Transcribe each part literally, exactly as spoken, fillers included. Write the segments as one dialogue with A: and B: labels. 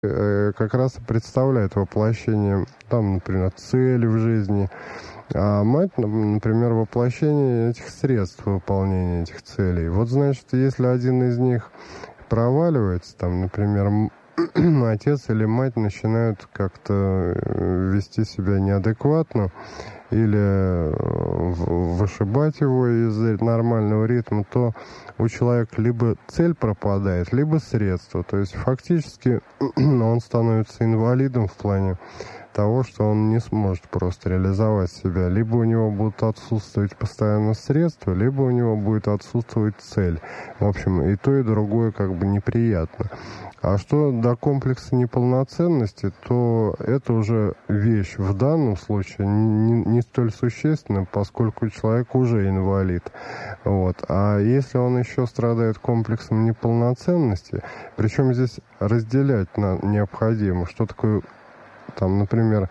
A: э, как раз и представляет воплощение, там, например, цели в жизни, а мать, например, воплощение этих средств выполнения этих целей. Вот, значит, если один из них проваливается, там, например, отец или мать начинают как-то вести себя неадекватно или вышибать его из нормального ритма, то у человека либо цель пропадает, либо средства. То есть фактически он становится инвалидом в плане того, что он не сможет просто реализовать себя. Либо у него будут отсутствовать постоянно средства, либо у него будет отсутствовать цель. В общем, и то, и другое как бы неприятно. А что до комплекса неполноценности, то это уже вещь в данном случае не, не столь существенна, поскольку человек уже инвалид. Вот. А если он еще страдает комплексом неполноценности, причем здесь разделять на, необходимо, что такое, там, например,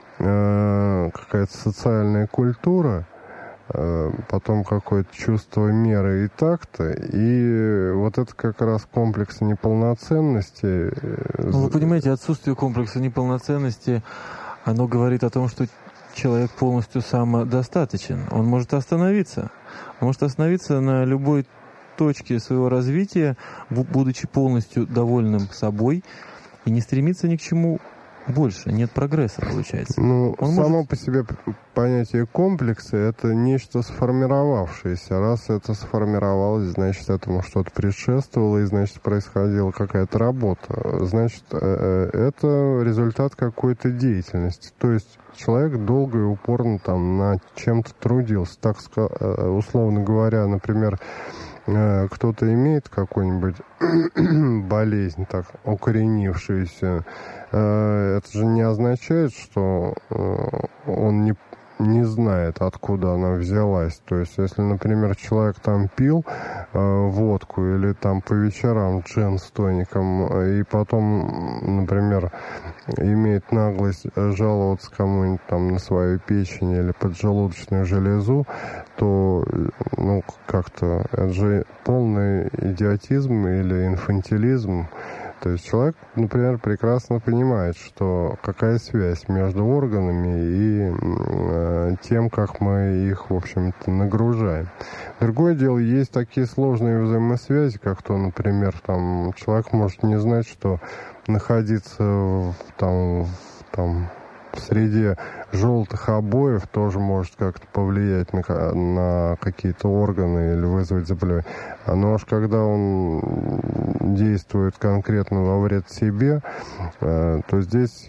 A: э, какая-то социальная культура, потом какое-то чувство меры и такта, и вот это как раз комплекс неполноценности.
B: Ну, вы понимаете, отсутствие комплекса неполноценности, оно говорит о том, что человек полностью самодостаточен. Он может остановиться. Он может остановиться на любой точке своего развития, будучи полностью довольным собой, и не стремиться ни к чему больше, нет прогресса, получается.
A: Ну,
B: Он
A: само
B: может...
A: по себе понятие комплекса — это нечто сформировавшееся. Раз это сформировалось, значит, этому что-то предшествовало, и, значит, происходила какая-то работа. Значит, это результат какой-то деятельности. То есть человек долго и упорно там над чем-то трудился. Так, условно говоря, например, кто-то имеет какую-нибудь болезнь, так, укоренившуюся, это же не означает, что он не, не знает, откуда она взялась. То есть, если, например, человек там пил водку или там по вечерам джин с тоником, и потом, например, имеет наглость жаловаться кому-нибудь там на свою печень или поджелудочную железу, то, ну, как-то это же полный идиотизм или инфантилизм. То есть человек, например, прекрасно понимает, что какая связь между органами и э, тем, как мы их, в общем-то, нагружаем. Другое дело, есть такие сложные взаимосвязи, как то, например, там, человек может не знать, что находиться в, там, в, там, в среде желтых обоев тоже может как-то повлиять на, на какие-то органы или вызвать заболевание. Но аж когда он действует конкретно во вред себе, то здесь,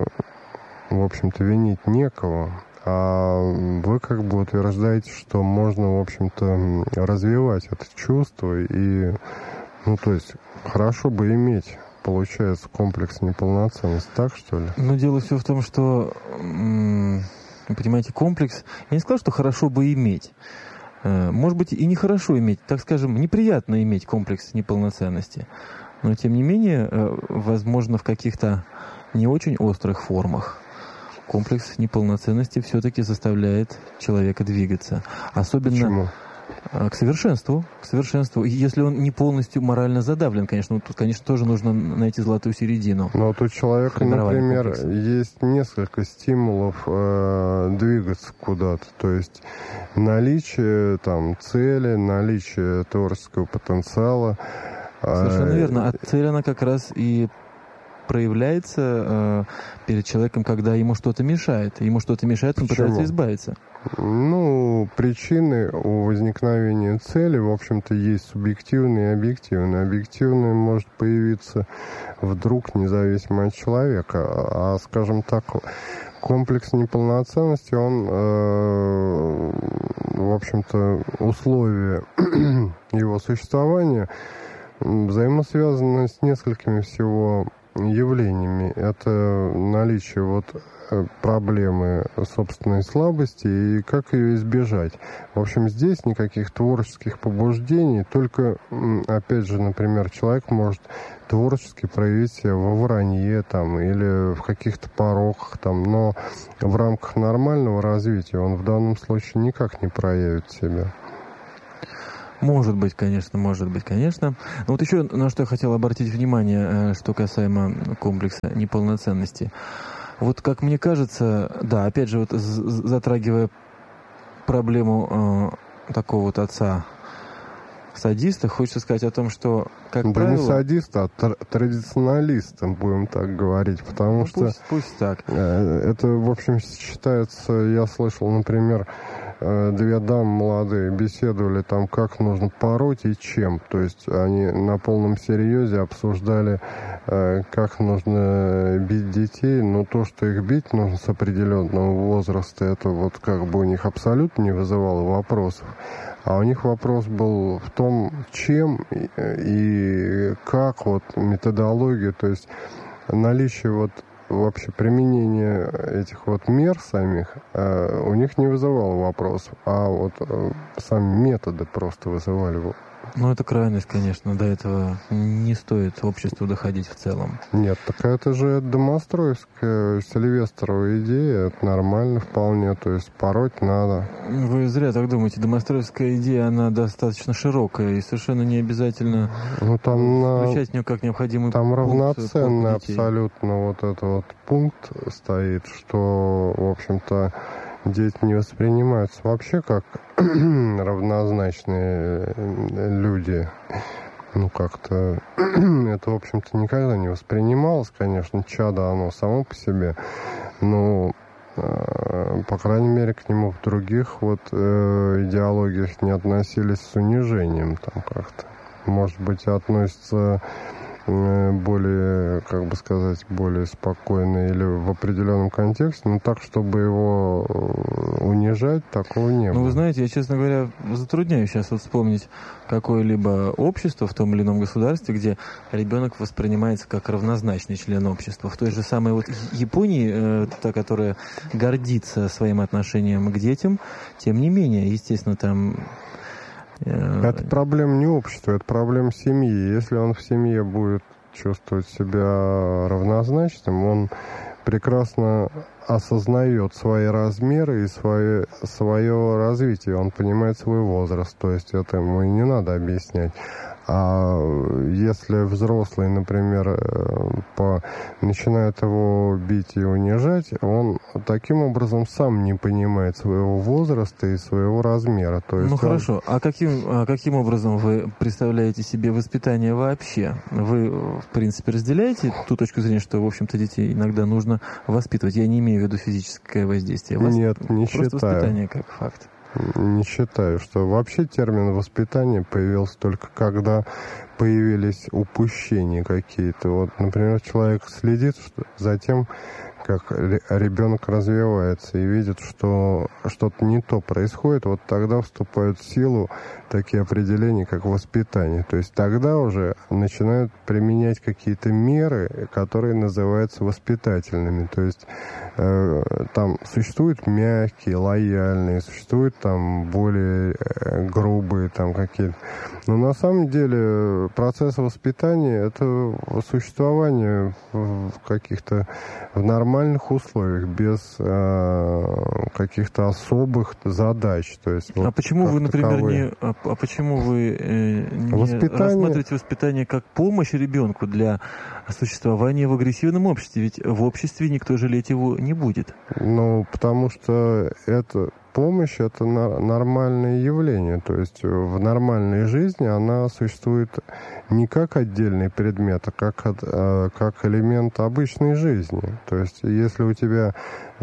A: в общем-то, винить некого. А вы как бы утверждаете, что можно, в общем-то, развивать это чувство и, ну, то есть, хорошо бы иметь, получается, комплекс неполноценности, так, что ли?
B: Ну, дело все в том, что, понимаете, комплекс, я не сказал, что хорошо бы иметь. Может быть, и нехорошо иметь, так скажем, неприятно иметь комплекс неполноценности. Но, тем не менее, возможно, в каких-то не очень острых формах комплекс неполноценности все-таки заставляет человека двигаться. Особенно...
A: Почему?
B: К совершенству, к совершенству. Если он не полностью морально задавлен, конечно, тут, конечно, тоже нужно найти золотую середину.
A: Но вот у человека, например, комплекса. Есть несколько стимулов э, двигаться куда-то. То есть наличие там цели, наличие творческого потенциала.
B: Совершенно э, верно. А цель, она как раз и проявляется э, перед человеком, когда ему что-то мешает. Ему что-то мешает, он
A: Почему?
B: пытается избавиться.
A: Ну, причины у возникновения цели, в общем-то, есть субъективные и объективные. Объективные может появиться вдруг, независимо от человека. А, скажем так, комплекс неполноценности, он, э, в общем-то, условия его существования взаимосвязаны с несколькими всего явлениями. Это наличие вот проблемы собственной слабости и как ее избежать. В общем, здесь никаких творческих побуждений, только, опять же, например, человек может творчески проявить себя во вранье там, или в каких-то пороках, там, но в рамках нормального развития он в данном случае никак не проявит себя.
B: Может быть, конечно, может быть, конечно. Но вот еще на что я хотел обратить внимание, что касаемо комплекса неполноценности. Вот как мне кажется, да, опять же, вот затрагивая проблему э, такого вот отца садиста, хочется сказать о том, что, как
A: да
B: правило...
A: не садиста, а тр- традиционалиста, будем так говорить, потому
B: ну,
A: что...
B: Пусть, пусть так.
A: Э, это, в общем, считается, я слышал, например, э, две дамы молодые беседовали там, как нужно пороть и чем. То есть они на полном серьезе обсуждали, э, как нужно бить детей, но то, что их бить нужно с определенного возраста, это вот как бы у них абсолютно не вызывало вопросов. А у них вопрос был в том, чем и, и как, вот методология, то есть наличие вот вообще применения этих вот мер самих э, у них не вызывало вопросов, а вот э, сами методы просто вызывали.
B: Ну, это крайность, конечно, до этого не стоит обществу доходить в целом.
A: Нет, так это же домостроевская, Сильвестрова идея, это нормально вполне, то есть пороть надо.
B: Вы зря так думаете, домостроевская идея, она достаточно широкая, и совершенно не обязательно
A: ну, там
B: включать
A: на...
B: в нее как необходимый
A: там
B: пункт
A: равноценно абсолютно вот этот вот пункт стоит, что, в общем-то, дети не воспринимаются вообще как равнозначные люди. Ну, как-то это, в общем-то, никогда не воспринималось, конечно, чадо оно само по себе, но, э, по крайней мере, к нему в других вот э, идеологиях не относились с унижением там как-то. Может быть, относятся более, как бы сказать, более спокойно или в определенном контексте, но так, чтобы его унижать, такого не было.
B: Ну, вы знаете, я, честно говоря, затрудняюсь сейчас вот вспомнить какое-либо общество в том или ином государстве, где ребенок воспринимается как равнозначный член общества. В той же самой вот Японии, э, та, которая гордится своим отношением к детям, тем не менее, естественно, там...
A: Это проблема не общества, это проблема семьи. Если он в семье будет чувствовать себя равнозначным, он прекрасно осознает свои размеры и свое, свое развитие. Он понимает свой возраст, то есть это ему и не надо объяснять. А если взрослый, например, по, начинает его бить и унижать, он таким образом сам не понимает своего возраста и своего размера. То есть
B: ну
A: он...
B: хорошо, а каким, а каким образом вы представляете себе воспитание вообще? Вы, в принципе, разделяете ту точку зрения, что, в общем-то, детей иногда нужно воспитывать? Я не имею в виду физическое воздействие. Вас...
A: Нет, не
B: Просто
A: считаю.
B: Воспитание как факт.
A: Не считаю, что вообще термин воспитание появился только когда появились упущения какие-то. Вот, например, человек следит за тем, как ребенок развивается и видит, что что-то не то происходит, вот тогда вступают в силу такие определения, как воспитание. То есть тогда уже начинают применять какие-то меры, которые называются воспитательными. То есть э, там существуют мягкие, лояльные, существуют там более э, грубые там какие-то. Но на самом деле процесс воспитания — это существование в каких-то в нормальных условиях, без э, каких-то особых задач. То есть, вот,
B: а почему вы, например,
A: таковые.
B: не, а, а почему вы э, не
A: Воспитание...
B: рассматриваете воспитание как помощь ребенку для существования в агрессивном обществе? Ведь в обществе никто жалеть его не будет.
A: Ну, потому что это помощь — это нормальное явление. То есть в нормальной жизни она существует не как отдельный предмет, а как, как элемент обычной жизни. То есть если у тебя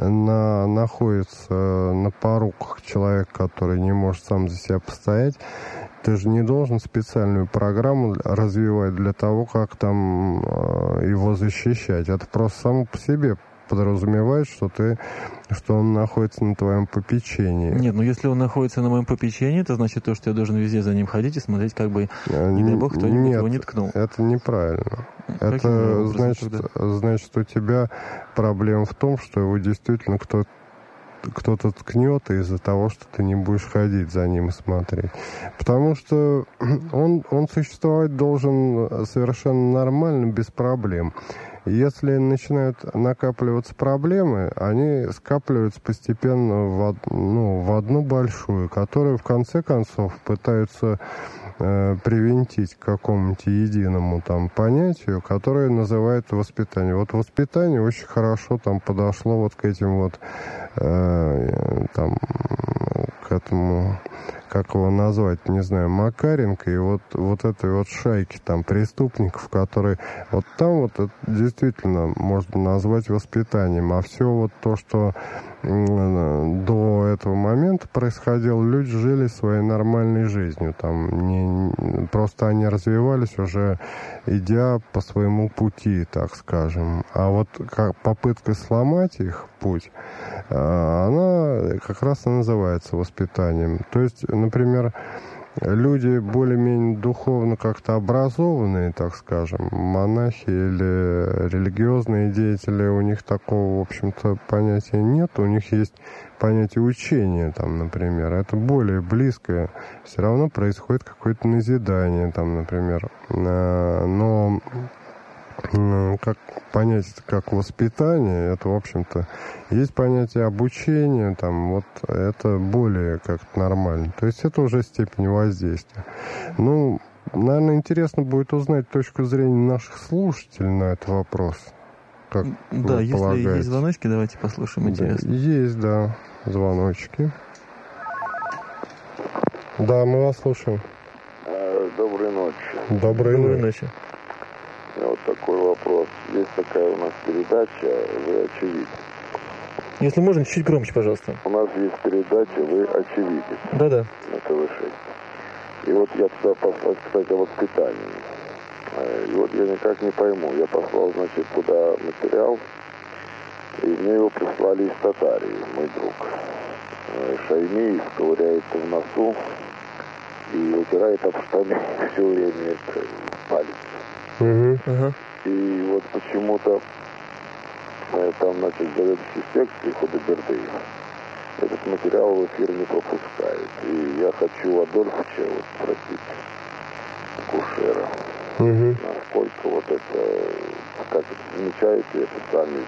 A: на, находится на поруках человек, который не может сам за себя постоять, ты же не должен специальную программу развивать для того, как там его защищать. Это просто само по себе подразумевает, что ты, что он находится на твоем попечении.
B: Нет, ну если он находится на моем попечении, это значит то, что я должен везде за ним ходить и смотреть, как бы, не дай бог, кто-нибудь
A: Нет,
B: его не ткнул.
A: Это неправильно.
B: Каким
A: это
B: образом,
A: значит, значит, у тебя проблема в том, что его действительно кто-то кто-то ткнет из-за того, что ты не будешь ходить за ним и смотреть. Потому что он, он существовать должен совершенно нормально, без проблем. Если начинают накапливаться проблемы, они скапливаются постепенно в, ну, в одну большую, которую в конце концов пытаются э, привинтить к какому-нибудь единому там понятию, которое называют воспитание. Вот воспитание очень хорошо там подошло вот к этим вот э, там к этому, как его назвать, не знаю, Макаренко и вот, вот этой вот шайки там преступников, которые вот там вот это действительно можно назвать воспитанием, а все вот то, что до этого момента происходило, люди жили своей нормальной жизнью, там не, просто они развивались уже, идя по своему пути, так скажем. А вот как попытка сломать их путь, она как раз и называется воспитанием. То есть, например, люди более-менее духовно как-то образованные, так скажем, монахи или религиозные деятели, у них такого, в общем-то, понятия нет. У них есть понятие учения, там, например. Это более близкое. Все равно происходит какое-то назидание, там, например. Но как понятие как воспитание, это, в общем-то, есть понятие обучения, там, вот это более как-то нормально. То есть это уже степень воздействия. Ну, наверное, интересно будет узнать точку зрения наших слушателей на этот вопрос. Как
B: да,
A: вы
B: если
A: полагаете?
B: Есть звоночки, давайте послушаем, интересно.
A: Да, есть, да, звоночки. Да, мы вас слушаем.
C: Доброй ночи.
A: Доброй,
B: Доброй
A: ночи.
B: ночи.
C: Вот такой вопрос. Есть такая у нас передача «Вы очевидец».
B: Если можно, чуть громче, пожалуйста.
C: У нас есть передача «Вы очевидец»
B: Да-да.
C: на тэ вэ шесть. И вот я туда послал, кстати, о воспитании. И вот я никак не пойму. Я послал, значит, туда материал, и мне его прислали из Татарии, мой друг. Шаймиев ковыряется в носу и вытирает об штаны все время палец.
A: Угу.
B: Ага.
C: И вот почему-то э, там, значит, заведующий секции Худайбердиев этот материал в эфир не пропускает. И я хочу у Адольфовича вот спросить, Кушера,
A: Угу.
C: насколько вот это, как это замечают ли это сами